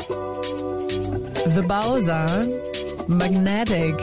The Bowser, Magnetic,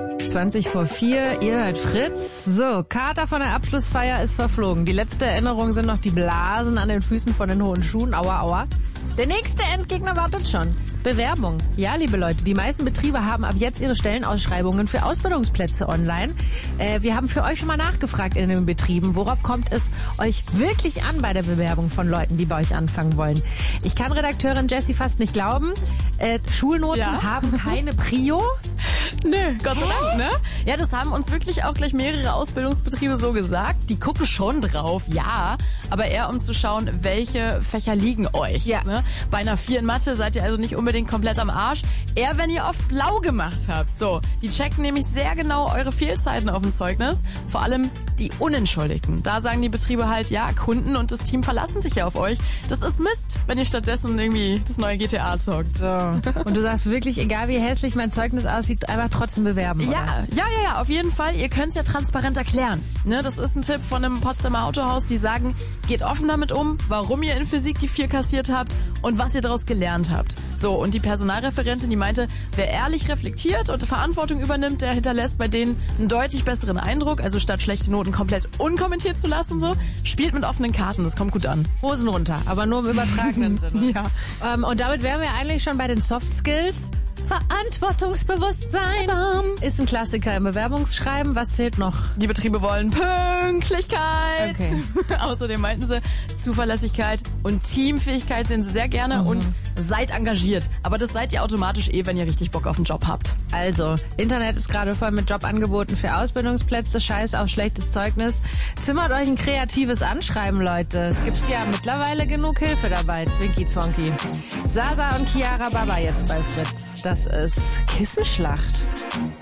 4:20, ihr hört Fritz. So, Kater von der Abschlussfeier ist verflogen. Die letzte Erinnerung sind noch die Blasen an den Füßen von den hohen Schuhen. Aua, aua. Der nächste Endgegner wartet schon. Bewerbung. Ja, liebe Leute, die meisten Betriebe haben ab jetzt ihre Stellenausschreibungen für Ausbildungsplätze online. Wir haben für euch schon mal nachgefragt in den Betrieben, worauf kommt es euch wirklich an bei der Bewerbung von Leuten, die bei euch anfangen wollen. Ich kann Redakteurin Jessie fast nicht glauben. Schulnoten haben keine Prio. Nö, Gott sei Dank, ne? Ja, das haben uns wirklich auch gleich mehrere Ausbildungsbetriebe so gesagt. Die gucken schon drauf, ja, aber eher um zu schauen, welche Fächer liegen euch. Ja. Ne? Bei einer 4 in Mathe seid ihr also nicht unbedingt komplett am Arsch. Eher, wenn ihr oft blau gemacht habt. So, die checken nämlich sehr genau eure Fehlzeiten auf dem Zeugnis. Vor allem die Unentschuldigten. Da sagen die Betriebe halt, ja, Kunden und das Team verlassen sich ja auf euch. Das ist Mist, wenn ihr stattdessen irgendwie das neue GTA zockt. So. Und du sagst wirklich, egal wie hässlich mein Zeugnis aussieht, einfach trotzdem bewerben, oder? Ja, auf jeden Fall. Ihr könnt es ja transparent erklären. Ne, das ist ein Tipp von einem Potsdamer Autohaus. Die sagen, geht offen damit um, warum ihr in Physik die 4 kassiert habt und was ihr daraus gelernt habt. So, und die Personalreferentin, die meinte, wer ehrlich reflektiert und Verantwortung übernimmt, der hinterlässt bei denen einen deutlich besseren Eindruck. Also statt schlechte Noten komplett unkommentiert zu lassen, so, spielt mit offenen Karten. Das kommt gut an. Hosen runter, aber nur im übertragenen Sinne. Ja. Und damit wären wir eigentlich schon bei den Soft Skills. Verantwortungsbewusstsein ist ein Klassiker im Bewerbungsschreiben. Was zählt noch? Die Betriebe wollen Pünktlichkeit. Okay. Außerdem meinten sie, Zuverlässigkeit und Teamfähigkeit sehen sie sehr gerne und seid engagiert. Aber das seid ihr automatisch wenn ihr richtig Bock auf den Job habt. Also, Internet ist gerade voll mit Jobangeboten für Ausbildungsplätze. Scheiß auf schlechtes Zeugnis. Zimmert euch ein kreatives Anschreiben, Leute. Es gibt ja mittlerweile genug Hilfe dabei. Zwinky Zwonky. Sasa und Chiara Baba jetzt bei Fritz. Das ist Kissenschlacht.